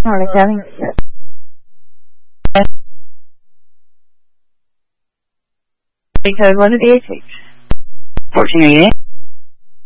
Morning, Kelly. Code 1 of the 86. 1488.